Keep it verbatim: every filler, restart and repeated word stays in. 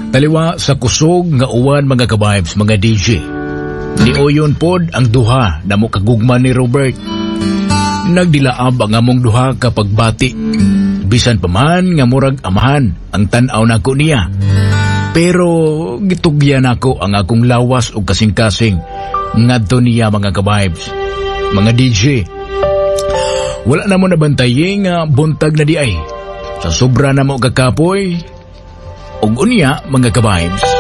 Taliwa sa kusog nga uwan mga ka-vibes mga D J. Niuyon pod ang duha na mo kagugma ni Robert. Nagdilaab ang among duha kapag bati. Bisan pa man nga murag amahan ang tan-aw nako niya. Pero gitugyan ako ang akong lawas o kasing-kasing ngadto niya mga ka-vibes. Mga D J, wala na mo nabantayin nga buntag na di ay. Sa sobra na mo kakapoy, ug unya mga ka-vibes.